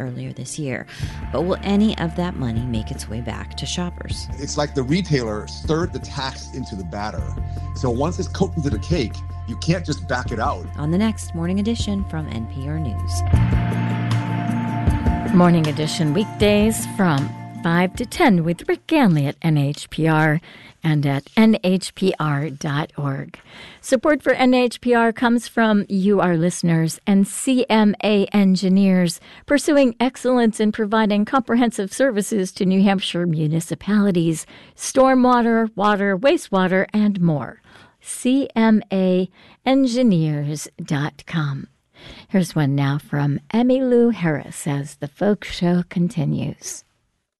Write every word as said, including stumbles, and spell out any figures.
earlier this year. But will any of that money make its way back to shoppers? It's like the retailer stirred the tax into the batter. So once it's cooked into the cake, you can't just back it out. On the next Morning Edition from N P R News. Morning Edition weekdays from five to ten with Rick Ganley at N H P R and at N H P R dot org. Support for N H P R comes from you, our listeners, and C M A engineers pursuing excellence in providing comprehensive services to New Hampshire municipalities, stormwater, water, wastewater, and more. C M A engineers dot com. Here's one now from Emmylou Harris as the folk show continues.